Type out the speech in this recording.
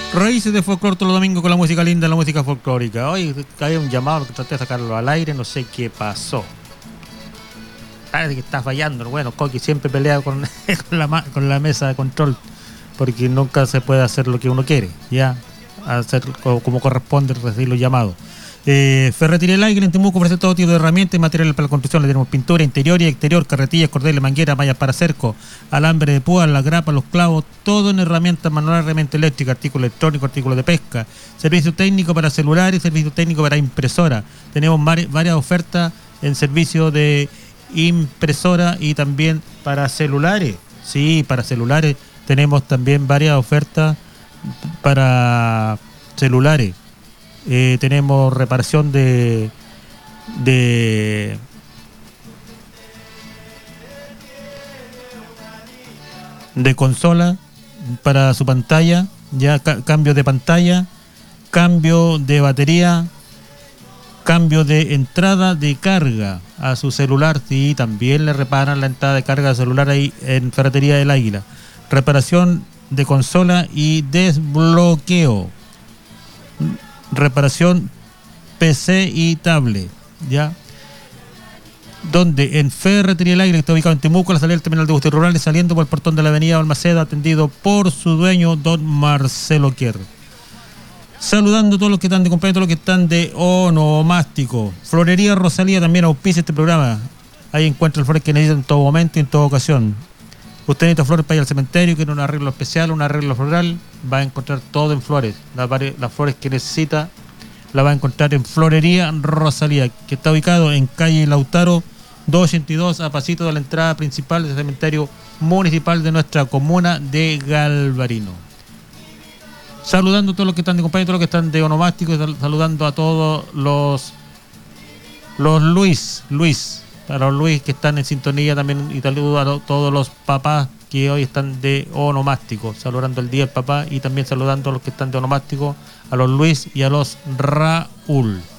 Raíces de folclore todos los domingos con la música linda, la música folclórica. Hoy hay un llamado que traté de sacarlo al aire, no sé qué pasó. Parece que está fallando. Bueno, Coqui siempre pelea con la mesa de control porque nunca se puede hacer lo que uno quiere, ya, hacer como corresponde, recibir los llamados. Ferretería El Águila en Temuco ofrece todo tipo de herramientas y materiales para la construcción. Le tenemos pintura interior y exterior, carretillas, cordeles, mangueras, mallas para cerco, alambre de púa, la grapa, los clavos, todo en herramientas manuales, herramientas eléctricas, artículos electrónicos, artículos de pesca, servicio técnico para celulares, servicio técnico para impresora. Tenemos varias ofertas en servicio de impresora y también para celulares. Sí, para celulares tenemos también varias ofertas para celulares. Tenemos reparación de consola para su pantalla, ya cambio de pantalla, cambio de batería, cambio de entrada de carga a su celular. Sí, también le reparan la entrada de carga de celular ahí en Ferretería del Águila. Reparación de consola y desbloqueo. Reparación PC y tablet, ¿ya? Donde en Ferretería El Águila, que está ubicado en Temuco, la salida del terminal de buses rurales, saliendo por el portón de la avenida Balmaceda, atendido por su dueño, don Marcelo Kier. Saludando a todos los que están de compañía, todos los que están de onomástico. Florería Rosalía también auspicia este programa. Ahí encuentra el flores que necesita en todo momento y en toda ocasión. Usted necesita flores para ir al cementerio, quiere un arreglo especial, un arreglo floral, va a encontrar todo en flores. Las flores que necesita la va a encontrar en Florería Rosalía, que está ubicado en calle Lautaro 282, a pasito de la entrada principal del cementerio municipal de nuestra comuna de Galvarino. Saludando a todos los que están de compañía, todos los que están de onomástico, saludando a todos los Luis, para los Luis que están en sintonía también, y saludo a todos los papás que hoy están de onomástico, saludando el día del papá, y también saludando a los que están de onomástico, a los Luis y a los Raúl.